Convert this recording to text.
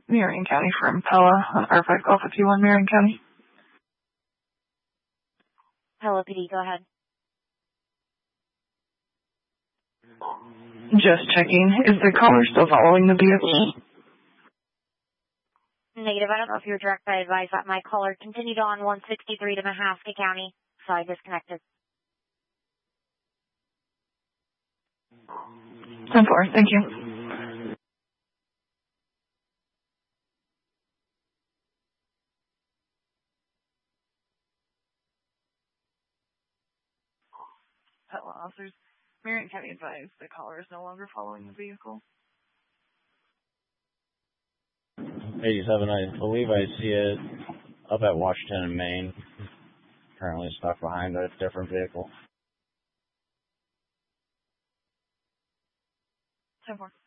Marion County from Pella on R5 Alpha 21 Marion County. Pella PD, go ahead. Just checking. Is the caller still following the vehicle? Negative. I don't know if you were direct. I advised that my caller continued on 163 to Mahaska County, so I disconnected. 10-4, thank you. Pella officers, Marion County advised the caller is no longer following the vehicle. 87, I believe I see it up at Washington and Maine. Currently stuck behind a different vehicle. 10-4.